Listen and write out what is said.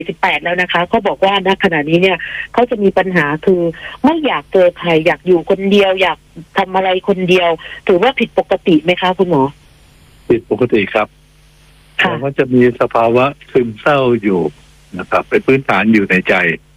18แล้วนะคะเขาบอกว่าณขณะนี้เนี่ยเขาจะมีปัญหาคือไม่อยากเจอใครอยากอยู่คนเดียวอยากทำอะไรคนเดียวถือว่าผิดปกติไหมคะคุณหมอผิดปกติครับแล้วก็จะมีสภาวะซึมเศร้าอยู่นะครับเป็นพื้นฐานอยู่ในใจ